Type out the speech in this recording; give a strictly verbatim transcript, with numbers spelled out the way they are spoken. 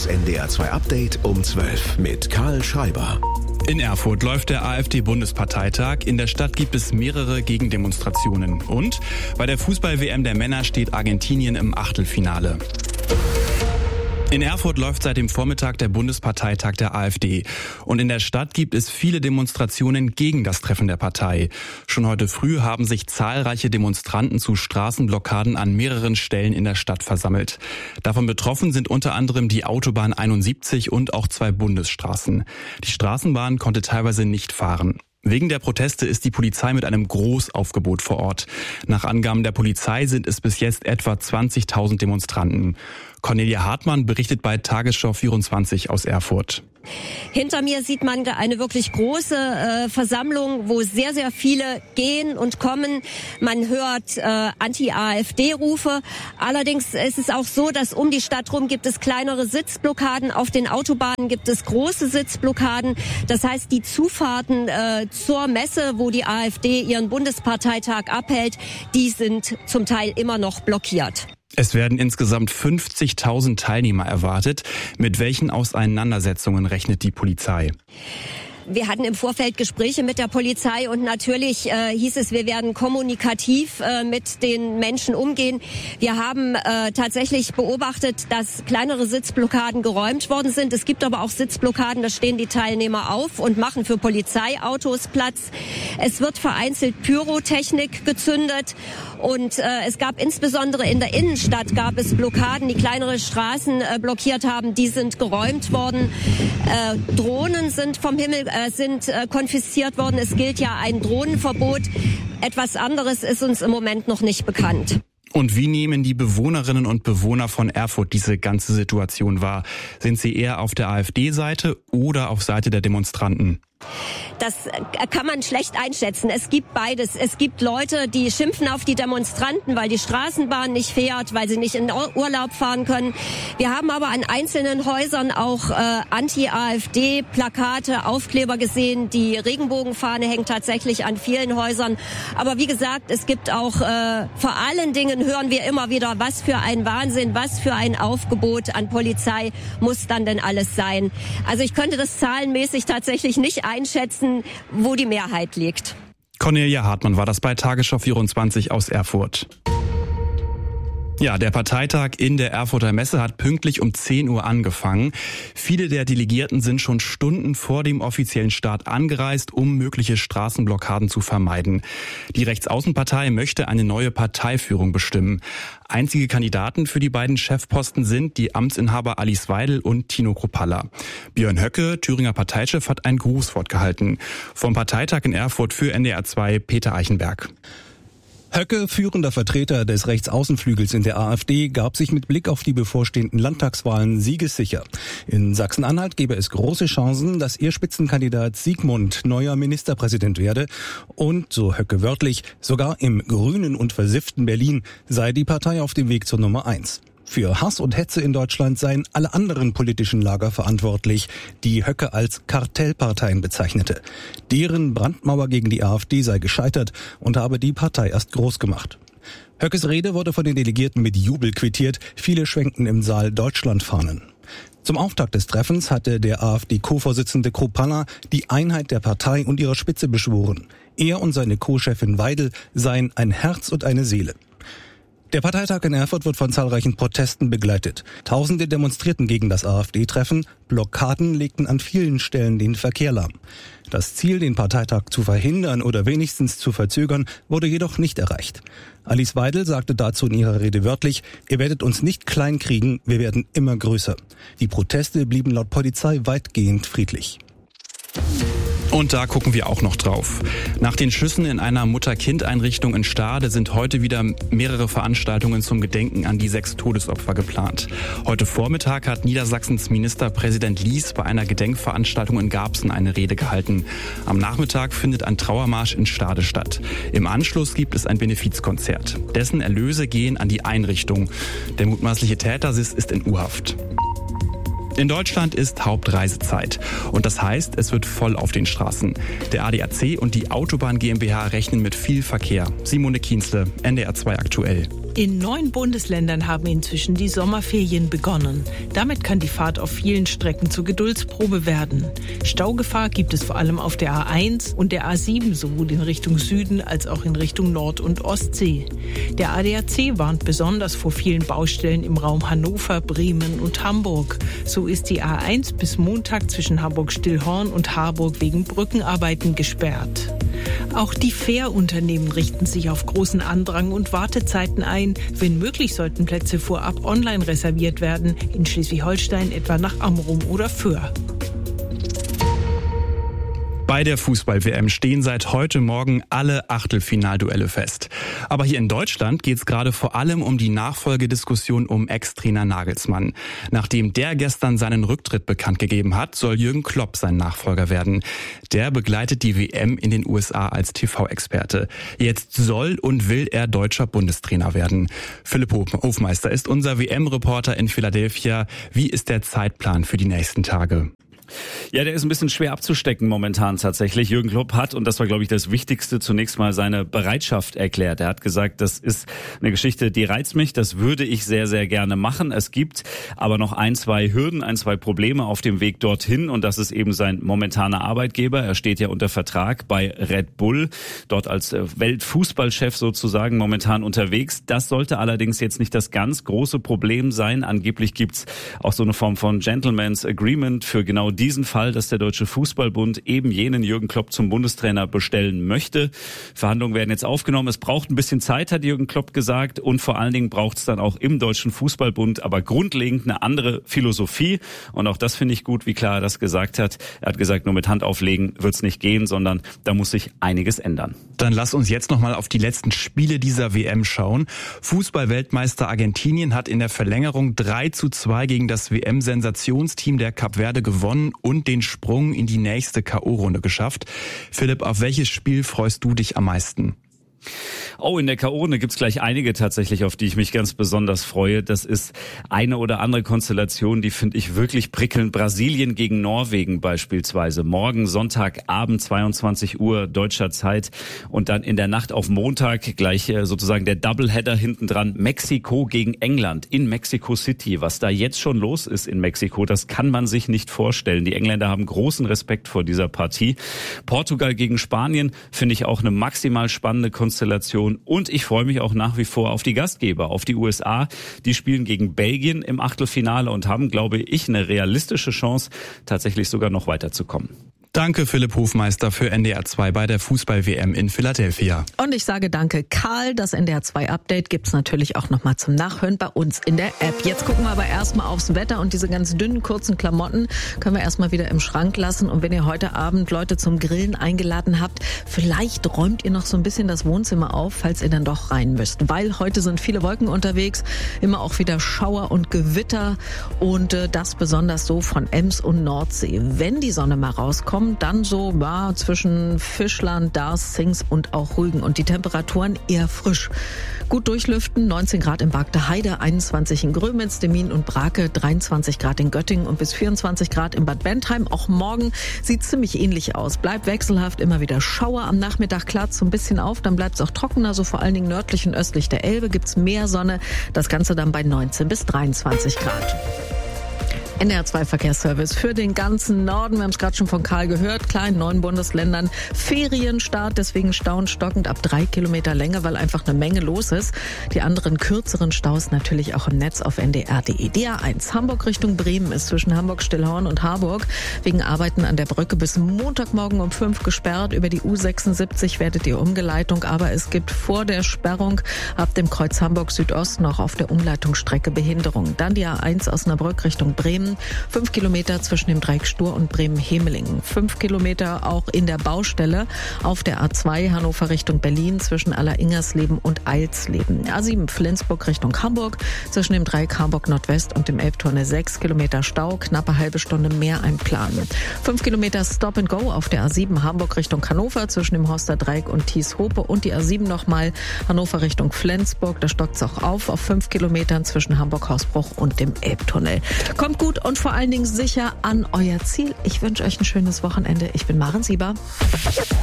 Das N D R zwei Update um zwölf mit Karl Schreiber. In Erfurt läuft der AfD-Bundesparteitag. In der Stadt gibt es mehrere Gegendemonstrationen. Und bei der Fußball-W M der Männer steht Argentinien im Achtelfinale. In Erfurt läuft seit dem Vormittag der Bundesparteitag der AfD. Und in der Stadt gibt es viele Demonstrationen gegen das Treffen der Partei. Schon heute früh haben sich zahlreiche Demonstranten zu Straßenblockaden an mehreren Stellen in der Stadt versammelt. Davon betroffen sind unter anderem die Autobahn einundsiebzig und auch zwei Bundesstraßen. Die Straßenbahn konnte teilweise nicht fahren. Wegen der Proteste ist die Polizei mit einem Großaufgebot vor Ort. Nach Angaben der Polizei sind es bis jetzt etwa zwanzigtausend Demonstranten. Cornelia Hartmann berichtet bei Tagesschau vierundzwanzig aus Erfurt. Hinter mir sieht man eine wirklich große äh, Versammlung, wo sehr, sehr viele gehen und kommen. Man hört äh, Anti-AfD-Rufe. Allerdings ist es auch so, dass um die Stadt rum gibt es kleinere Sitzblockaden. Auf den Autobahnen gibt es große Sitzblockaden. Das heißt, die Zufahrten äh, zur Messe, wo die AfD ihren Bundesparteitag abhält, die sind zum Teil immer noch blockiert. Es werden insgesamt fünfzigtausend Teilnehmer erwartet. Mit welchen Auseinandersetzungen rechnet die Polizei? Wir hatten im Vorfeld Gespräche mit der Polizei und natürlich äh, hieß es, wir werden kommunikativ äh, mit den Menschen umgehen. Wir haben äh, tatsächlich beobachtet, dass kleinere Sitzblockaden geräumt worden sind. Es gibt aber auch Sitzblockaden, da stehen die Teilnehmer auf und machen für Polizeiautos Platz. Es wird vereinzelt Pyrotechnik gezündet und äh, es gab insbesondere in der Innenstadt gab es Blockaden, die kleinere Straßen äh, blockiert haben. Die sind geräumt worden. Äh, Drohnen sind vom Himmel sind äh, konfisziert worden. Es gilt ja ein Drohnenverbot. Etwas anderes ist uns im Moment noch nicht bekannt. Und wie nehmen die Bewohnerinnen und Bewohner von Erfurt diese ganze Situation wahr? Sind sie eher auf der AfD-Seite oder auf Seite der Demonstranten? Das kann man schlecht einschätzen. Es gibt beides. Es gibt Leute, die schimpfen auf die Demonstranten, weil die Straßenbahn nicht fährt, weil sie nicht in Urlaub fahren können. Wir haben aber an einzelnen Häusern auch äh, Anti-AfD-Plakate, Aufkleber gesehen. Die Regenbogenfahne hängt tatsächlich an vielen Häusern. Aber wie gesagt, es gibt auch, äh, vor allen Dingen hören wir immer wieder, was für ein Wahnsinn, was für ein Aufgebot an Polizei muss dann denn alles sein. Also ich könnte das zahlenmäßig tatsächlich nicht einschätzen, wo die Mehrheit liegt. Cornelia Hartmann war das bei Tagesschau vierundzwanzig aus Erfurt. Ja, der Parteitag in der Erfurter Messe hat pünktlich um zehn Uhr angefangen. Viele der Delegierten sind schon Stunden vor dem offiziellen Start angereist, um mögliche Straßenblockaden zu vermeiden. Die Rechtsaußenpartei möchte eine neue Parteiführung bestimmen. Einzige Kandidaten für die beiden Chefposten sind die Amtsinhaber Alice Weidel und Tino Kruppalla. Björn Höcke, Thüringer Parteichef, hat ein Grußwort gehalten. Vom Parteitag in Erfurt für N D R zwei Peter Eichenberg. Höcke, führender Vertreter des Rechtsaußenflügels in der AfD, gab sich mit Blick auf die bevorstehenden Landtagswahlen siegessicher. In Sachsen-Anhalt gebe es große Chancen, dass ihr Spitzenkandidat Sigmund neuer Ministerpräsident werde. Und, so Höcke wörtlich, sogar im grünen und versifften Berlin sei die Partei auf dem Weg zur Nummer eins. Für Hass und Hetze in Deutschland seien alle anderen politischen Lager verantwortlich, die Höcke als Kartellparteien bezeichnete. Deren Brandmauer gegen die AfD sei gescheitert und habe die Partei erst groß gemacht. Höckes Rede wurde von den Delegierten mit Jubel quittiert. Viele schwenkten im Saal Deutschlandfahnen. Zum Auftakt des Treffens hatte der AfD-Co-Vorsitzende Kruppalla die Einheit der Partei und ihrer Spitze beschworen. Er und seine Co-Chefin Weidel seien ein Herz und eine Seele. Der Parteitag in Erfurt wird von zahlreichen Protesten begleitet. Tausende demonstrierten gegen das AfD-Treffen. Blockaden legten an vielen Stellen den Verkehr lahm. Das Ziel, den Parteitag zu verhindern oder wenigstens zu verzögern, wurde jedoch nicht erreicht. Alice Weidel sagte dazu in ihrer Rede wörtlich: Ihr werdet uns nicht klein kriegen, wir werden immer größer. Die Proteste blieben laut Polizei weitgehend friedlich. Und da gucken wir auch noch drauf. Nach den Schüssen in einer Mutter-Kind-Einrichtung in Stade sind heute wieder mehrere Veranstaltungen zum Gedenken an die sechs Todesopfer geplant. Heute Vormittag hat Niedersachsens Ministerpräsident Lies bei einer Gedenkveranstaltung in Garbsen eine Rede gehalten. Am Nachmittag findet ein Trauermarsch in Stade statt. Im Anschluss gibt es ein Benefizkonzert. Dessen Erlöse gehen an die Einrichtung. Der mutmaßliche Täter ist in U-Haft. In Deutschland ist Hauptreisezeit und das heißt, es wird voll auf den Straßen. Der A D A C und die Autobahn GmbH rechnen mit viel Verkehr. Simone Kienzle, N D R zwei aktuell. In neun Bundesländern haben inzwischen die Sommerferien begonnen. Damit kann die Fahrt auf vielen Strecken zur Geduldsprobe werden. Staugefahr gibt es vor allem auf der A eins und der A sieben, sowohl in Richtung Süden als auch in Richtung Nord- und Ostsee. Der A D A C warnt besonders vor vielen Baustellen im Raum Hannover, Bremen und Hamburg. So ist die A eins bis Montag zwischen Hamburg-Stillhorn und Harburg wegen Brückenarbeiten gesperrt. Auch die Fährunternehmen richten sich auf großen Andrang und Wartezeiten ein. Wenn möglich, sollten Plätze vorab online reserviert werden, in Schleswig-Holstein etwa nach Amrum oder Föhr. Bei der Fußball-W M stehen seit heute Morgen alle Achtelfinalduelle fest. Aber hier in Deutschland geht es gerade vor allem um die Nachfolgediskussion um Ex-Trainer Nagelsmann. Nachdem der gestern seinen Rücktritt bekannt gegeben hat, soll Jürgen Klopp sein Nachfolger werden. Der begleitet die W M in den U S A als T V-Experte. Jetzt soll und will er deutscher Bundestrainer werden. Philipp Hofmeister ist unser W M-Reporter in Philadelphia. Wie ist der Zeitplan für die nächsten Tage? Ja, der ist ein bisschen schwer abzustecken momentan tatsächlich. Jürgen Klopp hat, und das war, glaube ich, das Wichtigste, zunächst mal seine Bereitschaft erklärt. Er hat gesagt, das ist eine Geschichte, die reizt mich, das würde ich sehr, sehr gerne machen. Es gibt aber noch ein, zwei Hürden, ein, zwei Probleme auf dem Weg dorthin, und das ist eben sein momentaner Arbeitgeber. Er steht ja unter Vertrag bei Red Bull, dort als Weltfußballchef sozusagen momentan unterwegs. Das sollte allerdings jetzt nicht das ganz große Problem sein. Angeblich gibt's auch so eine Form von Gentleman's Agreement für genau diesen Fall, dass der Deutsche Fußballbund eben jenen Jürgen Klopp zum Bundestrainer bestellen möchte. Verhandlungen werden jetzt aufgenommen. Es braucht ein bisschen Zeit, hat Jürgen Klopp gesagt, und vor allen Dingen braucht es dann auch im Deutschen Fußballbund aber grundlegend eine andere Philosophie, und auch das finde ich gut, wie klar er das gesagt hat. Er hat gesagt, nur mit Hand auflegen wird es nicht gehen, sondern da muss sich einiges ändern. Dann lass uns jetzt nochmal auf die letzten Spiele dieser W M schauen. Fußball-Weltmeister Argentinien hat in der Verlängerung drei zu zwei gegen das W M-Sensationsteam der Kap Verde gewonnen und den Sprung in die nächste K O-Runde geschafft. Philipp, auf welches Spiel freust du dich am meisten? Oh, in der K O-Runde gibt's gleich einige tatsächlich, auf die ich mich ganz besonders freue. Das ist eine oder andere Konstellation, die finde ich wirklich prickelnd. Brasilien gegen Norwegen beispielsweise. Morgen Sonntagabend, zweiundzwanzig Uhr deutscher Zeit. Und dann in der Nacht auf Montag gleich sozusagen der Doubleheader hinten dran. Mexiko gegen England in Mexico City. Was da jetzt schon los ist in Mexiko, das kann man sich nicht vorstellen. Die Engländer haben großen Respekt vor dieser Partie. Portugal gegen Spanien finde ich auch eine maximal spannende Konstellation. Und ich freue mich auch nach wie vor auf die Gastgeber, auf die U S A. Die spielen gegen Belgien im Achtelfinale und haben, glaube ich, eine realistische Chance, tatsächlich sogar noch weiterzukommen. Danke Philipp Hofmeister für N D R zwei bei der Fußball-W M in Philadelphia. Und ich sage danke Karl. Das N D R zwei Update gibt's natürlich auch nochmal zum Nachhören bei uns in der App. Jetzt gucken wir aber erstmal aufs Wetter, und diese ganz dünnen, kurzen Klamotten können wir erstmal wieder im Schrank lassen. Und wenn ihr heute Abend Leute zum Grillen eingeladen habt, vielleicht räumt ihr noch so ein bisschen das Wohnzimmer auf, falls ihr dann doch rein müsst. Weil heute sind viele Wolken unterwegs, immer auch wieder Schauer und Gewitter, und äh, das besonders so von Ems und Nordsee. Wenn die Sonne mal rauskommt, dann so ja, zwischen Fischland, Darß, Zings und auch Rügen, und die Temperaturen eher frisch. Gut durchlüften, neunzehn Grad in Wagte Heide, einundzwanzig in Grömitz, Demmin und Brake, dreiundzwanzig Grad in Göttingen und bis vierundzwanzig Grad in Bad Bentheim. Auch morgen sieht ziemlich ähnlich aus. Bleibt wechselhaft, immer wieder Schauer. Am Nachmittag klart so ein bisschen auf, dann bleibt es auch trockener, so vor allen Dingen nördlich und östlich der Elbe gibt's mehr Sonne. Das Ganze dann bei neunzehn bis dreiundzwanzig Grad. N D R zwei Verkehrsservice für den ganzen Norden. Wir haben es gerade schon von Karl gehört. Klar, in neun Bundesländern Ferienstart, deswegen Stauen stockend ab drei Kilometer Länge, weil einfach eine Menge los ist. Die anderen kürzeren Staus natürlich auch im Netz auf n d r punkt d e. Die A eins Hamburg Richtung Bremen ist zwischen Hamburg-Stillhorn und Harburg wegen Arbeiten an der Brücke bis Montagmorgen um fünf gesperrt. Über die U sechsundsiebzig werdet ihr Umgeleitung, aber es gibt vor der Sperrung ab dem Kreuz Hamburg Südosten auch auf der Umleitungsstrecke Behinderung. Dann die A eins Osnabrück Richtung Bremen. Fünf Kilometer zwischen dem Dreieck Stur und Bremen-Hemelingen. Fünf Kilometer auch in der Baustelle auf der A zwei Hannover Richtung Berlin zwischen Aller-Ingersleben und Eilsleben. A sieben Flensburg Richtung Hamburg zwischen dem Dreieck Hamburg Nordwest und dem Elbtunnel. Sechs Kilometer Stau, knappe halbe Stunde mehr einplanen. Fünf Kilometer Stop and Go auf der A sieben Hamburg Richtung Hannover zwischen dem Horster Dreieck und Thies-Hope, und die A sieben nochmal Hannover Richtung Flensburg. Da stockt es auch auf auf fünf Kilometern zwischen Hamburg-Hausbruch und dem Elbtunnel. Kommt gut und vor allen Dingen sicher an euer Ziel. Ich wünsche euch ein schönes Wochenende. Ich bin Maren Sieber.